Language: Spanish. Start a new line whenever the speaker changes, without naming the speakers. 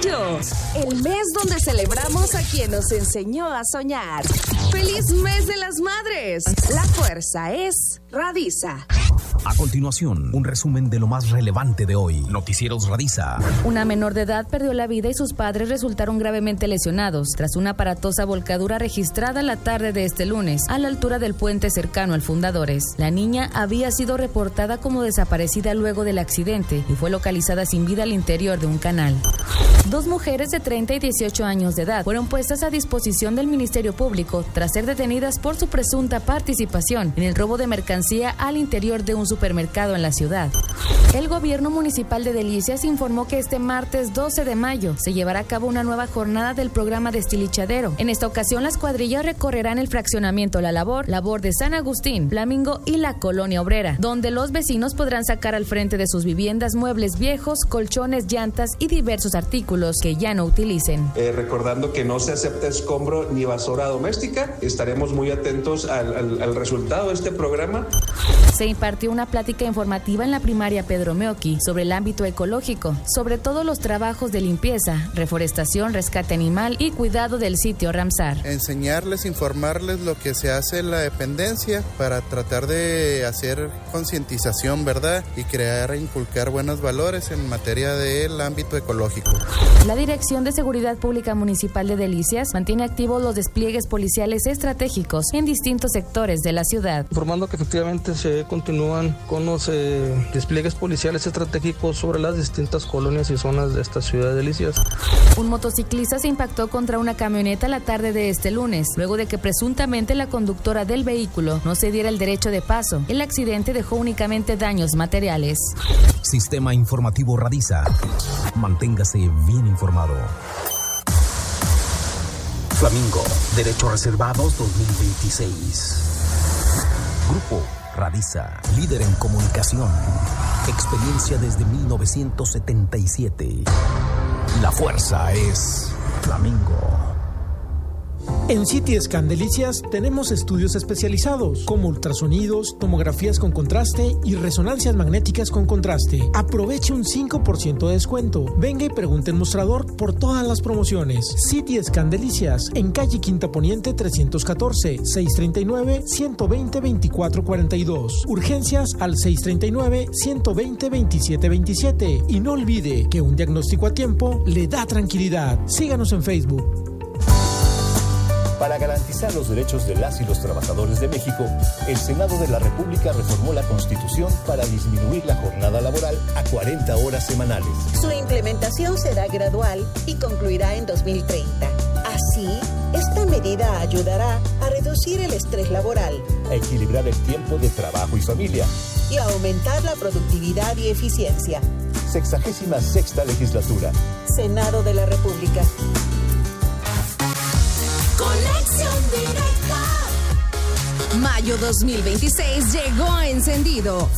mayo, el mes donde celebramos a quien nos enseñó a soñar. ¡Feliz mes de las madres! La fuerza es Radisa.
A continuación, un resumen de lo más relevante de hoy. Noticieros Radisa.
Una menor de edad perdió la vida y sus padres resultaron gravemente lesionados tras una aparatosa volcadura registrada la tarde de este lunes a la altura del puente cercano al Fundadores. La niña había sido reportada como desaparecida luego del accidente y fue localizada sin vida al interior de un canal. 2 mujeres de 30 y 18 años de edad fueron puestas a disposición del Ministerio Público tras ser detenidas por su presunta participación en el robo de mercancía al interior de un supermercado en la ciudad. El gobierno municipal de Delicias informó que este martes 12 de mayo se llevará a cabo una nueva jornada del programa Destilichadero. En esta ocasión, las cuadrillas recorrerán el fraccionamiento La Labor de San Agustín, Flamingo y la Colonia Obrera, donde los vecinos podrán sacar al frente de sus viviendas muebles viejos, colchones, llantas y diversos artículos que ya no utilicen.
Recordando que no se acepta escombro ni basura doméstica, estaremos muy atentos al resultado de este programa.
Se impartió una plática informativa en la primaria Pedro Meoqui sobre el ámbito ecológico, sobre todo los trabajos de limpieza, reforestación, rescate animal y cuidado del sitio Ramsar.
Enseñarles, informarles lo que se hace en la dependencia para tratar de hacer concientización, ¿verdad? Y crear e inculcar buenos valores en materia del ámbito ecológico.
La Dirección de Seguridad Pública Municipal de Delicias mantiene activos los despliegues policiales estratégicos en distintos sectores de la ciudad.
Informando que efectivamente se continúan con los despliegues policiales estratégicos sobre las distintas colonias y zonas de esta ciudad de Delicias.
Un motociclista se impactó contra una camioneta la tarde de este lunes, luego de que presuntamente la conductora del vehículo no se diera el derecho de paso. El accidente dejó únicamente daños materiales.
Sistema Informativo Radisa. Manténgase bien informado. Flamingo, Derechos Reservados 2026. Grupo Radisa, líder en comunicación. Experiencia desde 1977. La fuerza es Flamingo.
En CT Scan Delicias tenemos estudios especializados como ultrasonidos, tomografías con contraste y resonancias magnéticas con contraste. Aproveche un 5% de descuento. Venga y pregunte en mostrador por todas las promociones. CT Scan Delicias en calle Quinta Poniente 314, 639-120-2442. Urgencias al 639-120-2727. Y no olvide que un diagnóstico a tiempo le da tranquilidad. Síganos en Facebook.
Para garantizar los derechos de las y los trabajadores de México, el Senado de la República reformó la Constitución para disminuir la jornada laboral a 40 horas semanales.
Su implementación será gradual y concluirá en 2030. Así, esta medida ayudará a reducir el estrés laboral,
a equilibrar el tiempo de trabajo y familia
y a aumentar la productividad y eficiencia.
66ª Legislatura.
Senado de la República.
Conexión directa. Mayo 2026 llegó encendido.